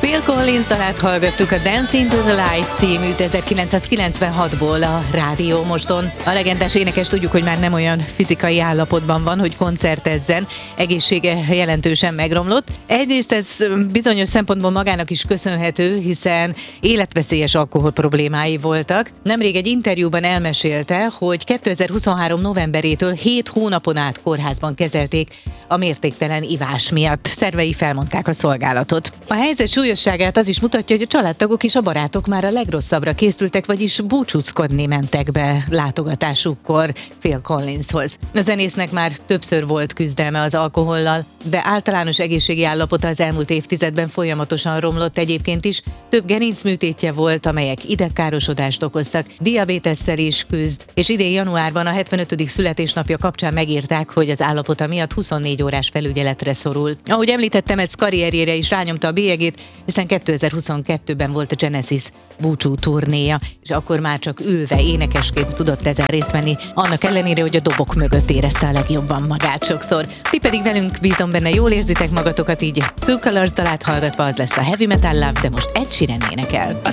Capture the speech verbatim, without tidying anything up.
Phil Collins dalát hallgattuk, a Dancing to the Light című ezerkilencszázkilencvenhatból a Rádió Moston. A legendás énekes tudjuk, hogy már nem olyan fizikai állapotban van, hogy koncertezzen, egészsége jelentősen megromlott. Egyrészt ez bizonyos szempontból magának is köszönhető, hiszen életveszélyes alkohol problémái voltak. Nemrég egy interjúban elmesélte, hogy kétezer-huszonhárom novemberétől hét hónapon át kórházban kezelték a mértéktelen ivás miatt. Szervei felmondták a szolgálatot. A helyzet súlyosságát az is mutatja, hogy a családtagok és a barátok már a legrosszabbra készültek, vagyis búcsúzkodni mentek be látogatásukkor Phil Collinshoz. A zenésznek már többször volt küzdelme az alkohollal, de általános egészségi állapota az elmúlt évtizedben folyamatosan romlott egyébként is. Több gerincműtétje volt, amelyek idegkárosodást okoztak, diabétesszel is küzd, és idén januárban a hetvenötödik születésnapja kapcsán megírták, hogy az állapota miatt huszonnégy órás felügyeletre szorul. Ahogy említettem, ez karrierjére is rányomta a bélyegét, hiszen kétezer-huszonkettőben volt a Genesis búcsú turnéja, és akkor már csak ülve énekesként tudott ezen részt venni, annak ellenére, hogy a dobok mögött érezte a legjobban magát sokszor. Ti pedig velünk, bízom benne, jól érzitek magatokat, így True Colors dalát hallgatva, az lesz a Heavy Metal Love, de most Ed Sheeran énekel.